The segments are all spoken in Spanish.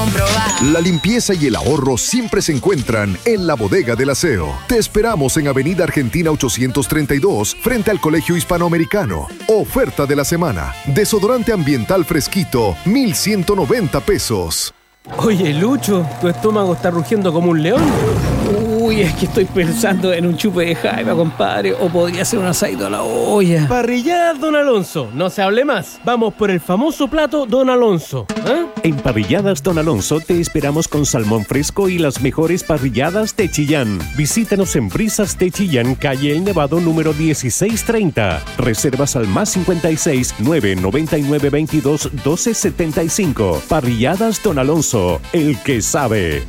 comprobado. La limpieza y el ahorro siempre se encuentran en la Bodega del Aseo. Te esperamos en Avenida Argentina 832, frente al Colegio Hispanoamericano. Oferta de la semana. Desodorante ambiental fresquito, 1,190 pesos. Oye, Lucho, tu estómago está rugiendo como un león. Uy, es que estoy pensando en un chupe de jaiba, compadre, o podría ser un asadito a la olla. Parrilladas Don Alonso, no se hable más. Vamos por el famoso plato Don Alonso. En Parrilladas Don Alonso te esperamos con salmón fresco y las mejores parrilladas de Chillán. Visítanos en Brisas de Chillán, calle El Nevado, número 1630. Reservas al +56 999 22 12 75. Parrilladas Don Alonso, el que sabe.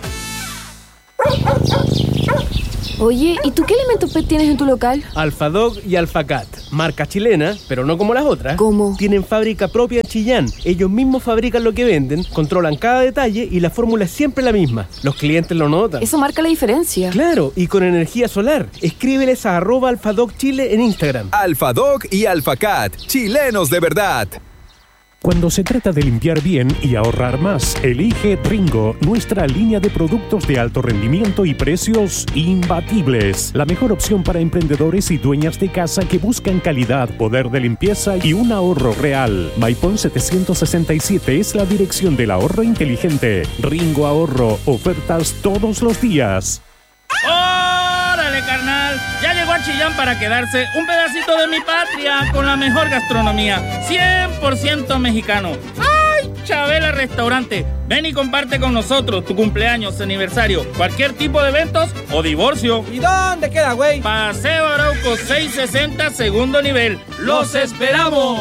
Oye, ¿y tú qué alimentos pet tienes en tu local? Alpha Dog y Alpha Cat. Marca chilena, pero no como las otras. ¿Cómo? Tienen fábrica propia en Chillán. Ellos mismos fabrican lo que venden, controlan cada detalle y la fórmula es siempre la misma. Los clientes lo notan. Eso marca la diferencia. Claro, y con energía solar. Escríbeles a @AlphaDogChile en Instagram. Alpha Dog y Alpha Cat, chilenos de verdad. Cuando se trata de limpiar bien y ahorrar más, elige Ringo, nuestra línea de productos de alto rendimiento y precios imbatibles. La mejor opción para emprendedores y dueñas de casa que buscan calidad, poder de limpieza y un ahorro real. Maipón 767 es la dirección del ahorro inteligente. Ringo Ahorro, ofertas todos los días. ¡Órale, carnal! Ya llegó a Chillán para quedarse un pedacito de mi patria con la mejor gastronomía, 100% mexicano. ¡Ay, Chabela Restaurante! Ven y comparte con nosotros tu cumpleaños, aniversario, cualquier tipo de eventos o divorcio. ¿Y dónde queda, güey? Paseo Arauco 660, segundo nivel. ¡Los esperamos!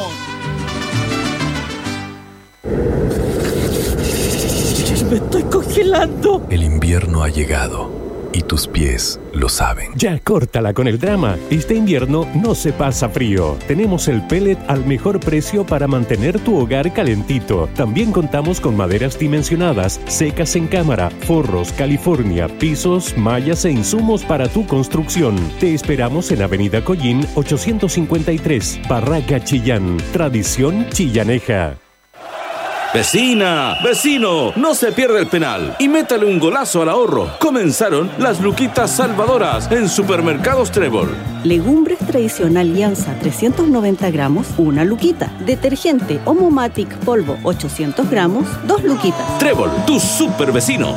¡Me estoy congelando! El invierno ha llegado. Y tus pies lo saben. Ya córtala con el drama. Este invierno no se pasa frío. Tenemos el pellet al mejor precio para mantener tu hogar calentito. También contamos con maderas dimensionadas, secas en cámara, forros, California, pisos, mallas e insumos para tu construcción. Te esperamos en Avenida Collín 853, Barraca Chillán. Tradición chillaneja. Vecina, vecino, no se pierda el penal y métale un golazo al ahorro. Comenzaron las luquitas salvadoras en Supermercados Trébol. Legumbres tradicional Alianza 390 gramos, 1 luquita. Detergente Omomatic polvo 800 gramos, 2 luquitas. Trébol, tu super vecino.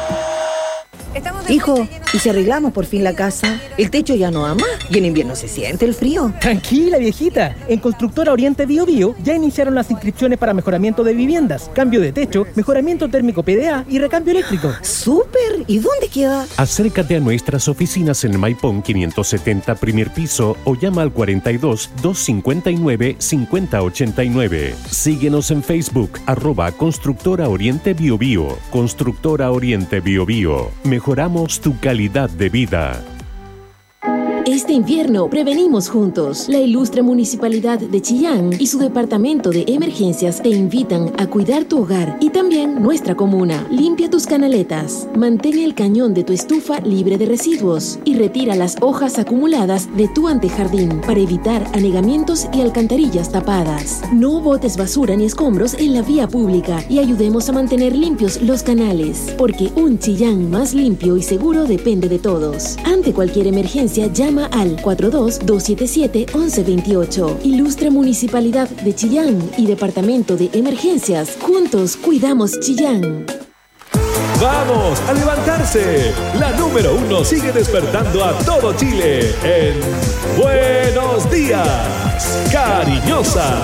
Hijo, ¿y si arreglamos por fin la casa? El techo ya no da más y en invierno se siente el frío. Tranquila, viejita. En Constructora Oriente Bio Bio ya iniciaron las inscripciones para mejoramiento de viviendas, cambio de techo, mejoramiento térmico PDA y recambio eléctrico. ¡Súper! ¿Y dónde queda? Acércate a nuestras oficinas en Maipón 570, primer piso, o llama al 42 259 5089. Síguenos en Facebook, @Constructora Oriente Bio Bio. Constructora Oriente Bio Bio. Mejoramos tu calidad de vida. Este invierno prevenimos juntos. La ilustre Municipalidad de Chillán y su Departamento de Emergencias te invitan a cuidar tu hogar y también nuestra comuna. Limpia tus canaletas, mantén el cañón de tu estufa libre de residuos y retira las hojas acumuladas de tu antejardín para evitar anegamientos y alcantarillas tapadas. No botes basura ni escombros en la vía pública y ayudemos a mantener limpios los canales, porque un Chillán más limpio y seguro depende de todos. Ante cualquier emergencia, llama al 42-277-1128. Ilustre Municipalidad de Chillán y Departamento de Emergencias. Juntos cuidamos Chillán. ¡Vamos a levantarse! La número 1 sigue despertando a todo Chile en Buenos Días, Cariñosa.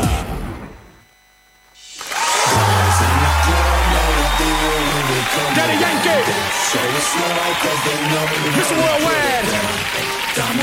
Daddy Yankee, Mr. Worldwide.